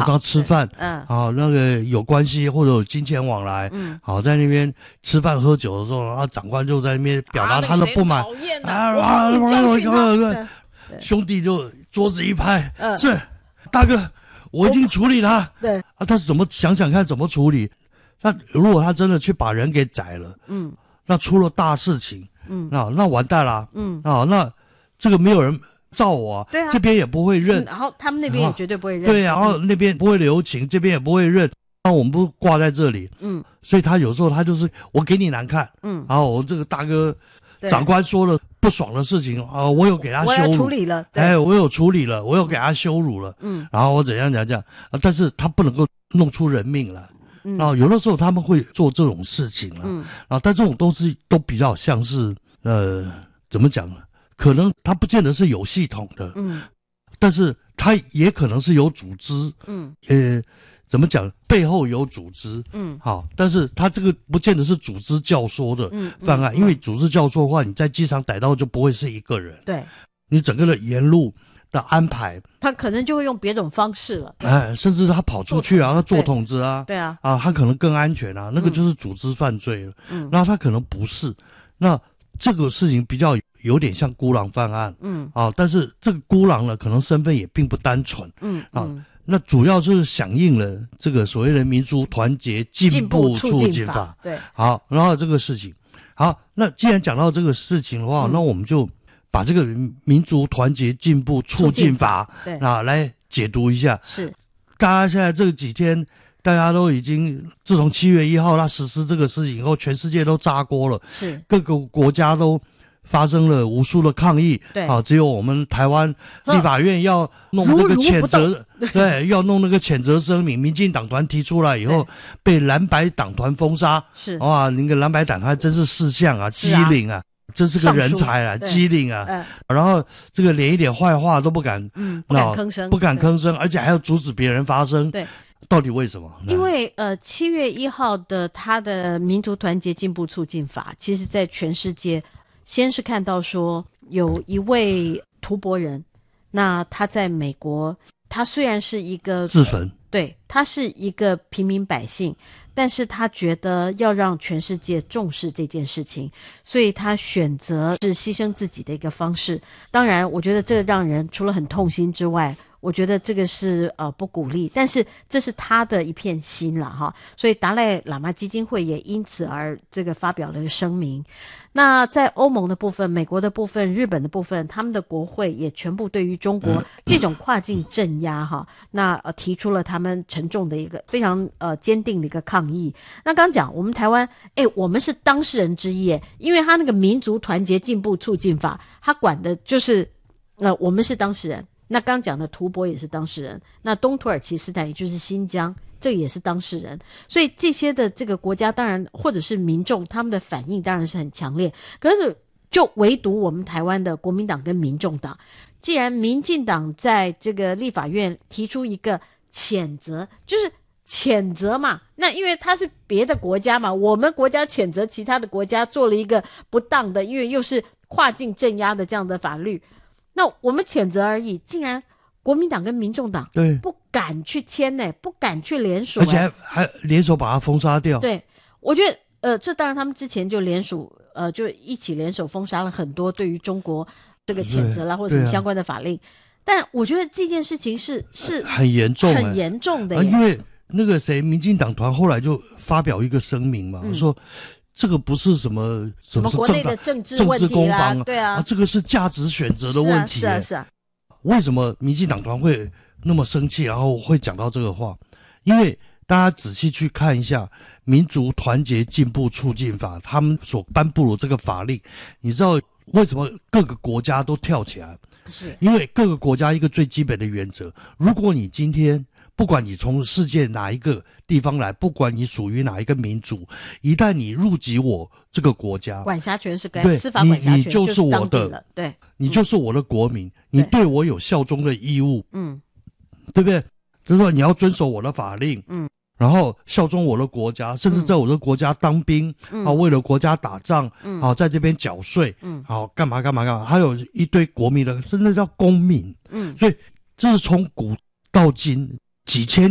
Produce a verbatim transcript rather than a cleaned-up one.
常常吃饭， 嗯， 啊，那个有关系或者有金钱往来， 嗯， 好，在那边吃饭喝酒的时候，然后长官就在那边表达他的不满， 啊，啊，我教训他， 兄弟就桌子一拍， 嗯， 是大哥，我已经处理他， 对， 啊，他是怎么想想看怎么处理？那如果他真的去把人给宰了， 嗯， 那出了大事情， 嗯， 那那完蛋啦， 嗯， 啊，那这个没有人照我、啊， 对啊， 这边也不会认、 嗯，然后他们那边也绝对不会认， 对啊，然后那边不会留情，这边也不会认，那我们不挂在这里， 嗯， 所以他有时候他就是我给你难看， 嗯， 然后我这个大哥长官说了不爽的事情啊，我有给他羞辱， 我有处理了， 哎，我有处理了，我有给他羞辱了， 嗯， 然后我怎样怎样怎样，但是他不能够弄出人命来。嗯、然后有的时候他们会做这种事情了，嗯，然后但这种东西都比较像是呃怎么讲呢？可能他不见得是有系统的，嗯，但是他也可能是有组织，嗯，呃，怎么讲？背后有组织，嗯，好，但是他这个不见得是组织教唆的犯案，嗯嗯嗯、因为组织教唆的话，你在机场逮到就不会是一个人， 对， 你整个的沿路的安排， 他可能就会用别种方式了， 哎，甚至他跑出去啊，他做筒子啊， 对啊， 啊，他可能更安全啊，那个就是组织犯罪了，嗯，然后他可能不是，那这个事情比较有点像孤狼犯案，嗯，啊，但是这个孤狼呢，可能身份也并不单纯，嗯，啊，嗯、那主要就是响应了这个所谓的民族团结进步促进法， 对， 好，然后这个事情，好，那既然讲到这个事情的话，嗯、那我们就把这个民族团结进步促进法啊来解读一下。 是， 大家现在这几天，大家都已经自从七月一号他实施这个事情以后，全世界都炸锅了。 是， 各个国家都发生了无数的抗议。 对， 啊，只有我们台湾立法院要弄这个谴责，对，要弄那个谴责声明。民进党团提出来以后，被蓝白党团封杀。 是， 哇，那个蓝白党团真是识相啊，机灵啊。真是个人才啊，机灵啊、嗯，然后这个连一点坏话都不敢， 嗯，不敢吭声， 不敢吭声，而且还要阻止别人发声。 对， 到底为什么？ 因为呃，七月一号的他的民族团结进步促进法，其实在全世界，先是看到说有一位图博人，那他在美国，他虽然是一个自焚， 对，他是一个平民百姓。但是他觉得要让全世界重视这件事情，所以他选择是牺牲自己的一个方式。当然，我觉得这让人除了很痛心之外，我觉得这个是呃不鼓励，但是这是他的一片心了哈。所以达赖喇嘛基金会也因此而这个发表了声明。那在欧盟的部分、美国的部分、日本的部分，他们的国会也全部对于中国这种跨境镇压哈，那呃提出了他们沉重的一个非常呃坚定的一个抗议。那刚讲我们台湾，哎，我们是当事人之一，因为他那个民族团结进步促进法，他管的就是呃我们是当事人。那刚讲的图博也是当事人，那东土耳其斯坦也就是新疆，这个也是当事人，所以这些的这个国家当然或者是民众他们的反应当然是很强烈，可是就唯独我们台湾的国民党跟民众党，既然民进党在这个立法院提出一个谴责，就是谴责嘛，那因为他是别的国家嘛，我们国家谴责其他的国家做了一个不当的，因为又是跨境镇压的这样的法律，那我们谴责而已，竟然国民党跟民众党对不敢去签呢，不敢去联署，而且还还联手把它封杀掉。 对，我觉得呃，这当然他们之前就联署，呃，就一起联手封杀了很多对于中国这个谴责啦或者什么相关的法令。但我觉得这件事情是是很严重， 很严重的、 啊，因为那个谁，民进党团后来就发表一个声明嘛，嗯、说。这个不是什么什么国内的政治问题啦， 政治对啊， 啊，这个是价值选择的问题。 是啊，是啊，是啊。 为什么民进党团会那么生气，然后会讲到这个话？因为大家仔细去看一下《民族团结进步促进法》，他们所颁布的这个法令，你知道为什么各个国家都跳起来？ 是因为各个国家一个最基本的原则，如果你今天不管你从世界哪一个地方来，不管你属于哪一个民族，一旦你入籍我这个国家， 管辖权是跟司法管辖权你你就是我的， 就是对， 你就是我的国民，嗯、你对我有效忠的义务， 嗯， 对不对？就是说你要遵守我的法令， 嗯， 然后效忠我的国家，甚至在我的国家当兵， 嗯、 啊，为了国家打仗， 嗯， 啊，在这边缴税， 嗯， 好、啊、干嘛干嘛干嘛，还有一堆国民的，真的叫公民， 嗯， 所以这是从古到今几千